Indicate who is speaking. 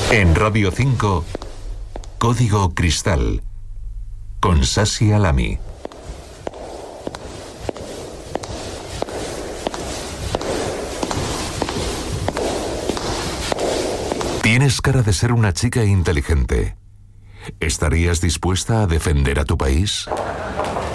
Speaker 1: En Radio 5, Código Cristal, con Sasi Alami. Tienes cara de ser una chica inteligente. ¿Estarías dispuesta a defender a tu país?